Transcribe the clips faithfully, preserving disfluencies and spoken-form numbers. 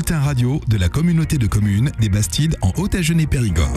bulletin radio de la communauté de communes des Bastides en Haute-Agenais-Périgord.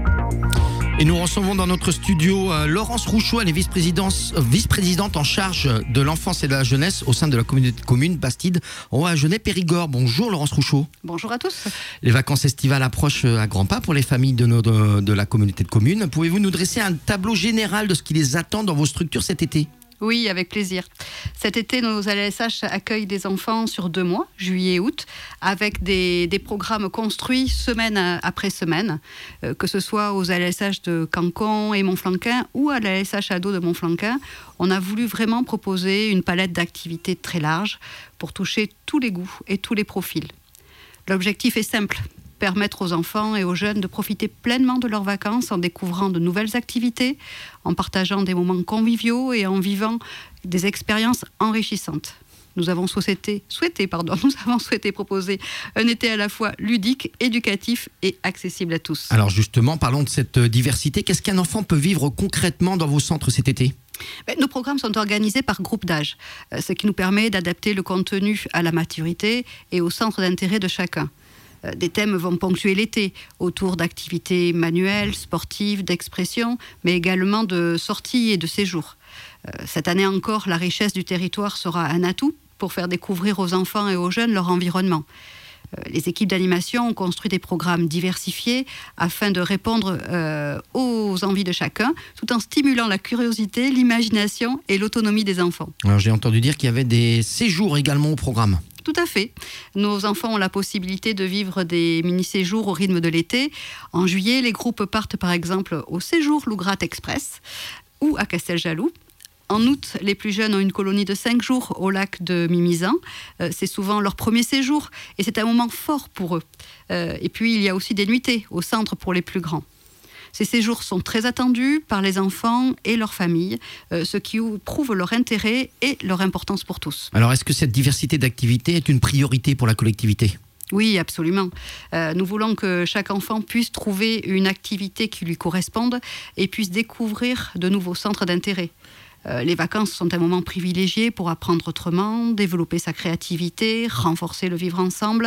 Et nous recevons dans notre studio euh, Laurence Rouchot, elle est vice-présidente, euh, vice-présidente en charge de l'enfance et de la jeunesse au sein de la communauté de communes Bastides en Haute-Agenais-Périgord. Bonjour Laurence Rouchot. Bonjour à tous. Les vacances estivales approchent à grands pas pour les familles de, nos, de, de la communauté de communes. Pouvez-vous nous dresser un tableau général de ce qui les attend dans vos structures cet été ? Oui, avec plaisir. Cet été, nos L S H accueillent des enfants sur deux mois, juillet et août, avec des, des programmes construits semaine après semaine, euh, que ce soit aux L S H de Cancon et Montflanquin ou à l'A S H Ado de Montflanquin. On a voulu vraiment proposer une palette d'activités très large pour toucher tous les goûts et tous les profils. L'objectif est simple. Permettre aux enfants et aux jeunes de profiter pleinement de leurs vacances en découvrant de nouvelles activités, en partageant des moments conviviaux et en vivant des expériences enrichissantes. Nous avons souhaité, souhaité, pardon, nous avons souhaité proposer un été à la fois ludique, éducatif et accessible à tous. Alors justement, parlons de cette diversité. Qu'est-ce qu'un enfant peut vivre concrètement dans vos centres cet été ? Nos programmes sont organisés par groupe d'âge, ce qui nous permet d'adapter le contenu à la maturité et au centre d'intérêt de chacun. Des thèmes vont ponctuer l'été, autour d'activités manuelles, sportives, d'expression, mais également de sorties et de séjours. Cette année encore, la richesse du territoire sera un atout pour faire découvrir aux enfants et aux jeunes leur environnement. Les équipes d'animation ont construit des programmes diversifiés afin de répondre euh, aux envies de chacun, tout en stimulant la curiosité, l'imagination et l'autonomie des enfants. Alors j'ai entendu dire qu'il y avait des séjours également au programme. Tout à fait. Nos enfants ont la possibilité de vivre des mini-séjours au rythme de l'été. En juillet, les groupes partent par exemple au séjour Lougrat Express ou à Casteljaloux. En août, les plus jeunes ont une colonie de cinq jours au lac de Mimizan. Euh, c'est souvent leur premier séjour et c'est un moment fort pour eux. Euh, et puis, il y a aussi des nuitées au centre pour les plus grands. Ces séjours sont très attendus par les enfants et leurs familles, euh, ce qui prouve leur intérêt et leur importance pour tous. Alors, est-ce que cette diversité d'activités est une priorité pour la collectivité ? Oui, absolument. Euh, nous voulons que chaque enfant puisse trouver une activité qui lui corresponde et puisse découvrir de nouveaux centres d'intérêt. Euh, les vacances sont un moment privilégié pour apprendre autrement, développer sa créativité, renforcer le vivre ensemble.